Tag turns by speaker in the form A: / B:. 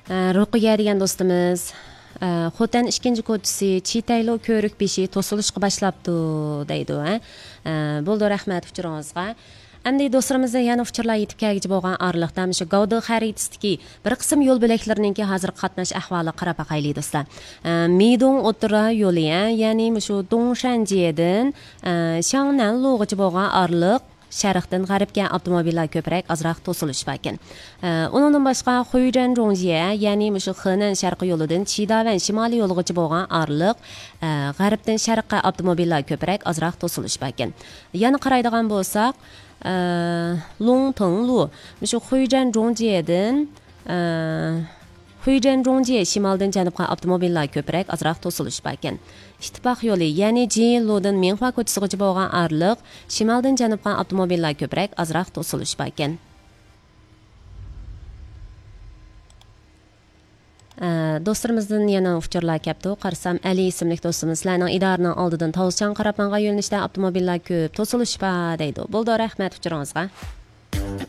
A: Ruqiya degan do'stimiz Xotan 2-ko'chisi Chitaylo ko'rik beshi to'silishga boshlabdi deydi. Bo'ldi, rahmat uchuringizga. Endi do'stlarimizga yana uçurlar yetib kelgichi bo'lgan oraliqda shu Gavda xaritasidagi bir qism yo'l bo'laklariningki hozir qatnash ahvoli qarab baqayli do'stlar. Midong o'tira yo'li, ya'ni shu Dongshanjiyedan Shangnan Luğichi bo'lgan oraliq sharqdan g'arbga avtomobillar ko'proq azroq to'silish ekan. Undan boshqa Xuyzhen Zhongjiye, ya'ni shu Henan sharqiy yo'lidan Chidavan shimoliy yo'ligacha bo'lgan oraliq g'arbdan sharqqa avtomobillar ko'proq azroq to'silish ekan. Yana qaraydigan bo'lsak, Longtenglu shu Xuyzhen Zhongjiyedan Xuyzhen Zhongjiye shimoldan janubga avtomobillar ko'proq azroq to'silish ekan. İttifoq yo'li, ya'ni Jinludan Minhua ko'chasigacha bo'lgan oraliq shimoldan janubga avtomobillar ko'proq azroq to'silish ekan. Do'stlarimizdan yana uchurlar kelibdi. Qarasam, Ali ismli do'stimiz sizlarning idoraning oldidan Tavuschan qarab menga yo'nalishda avtomobillar ko'p to'silish deydi. Bo'ldi, rahmat uchuringizga.